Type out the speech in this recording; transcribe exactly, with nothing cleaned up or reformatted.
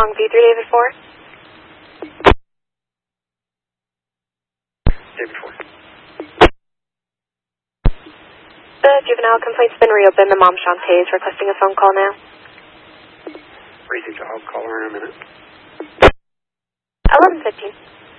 V three David four. David four. The juvenile complaint's been reopened. The mom, Shantae, is requesting a phone call now. Received. I'll call her in a minute. eleven fifteen.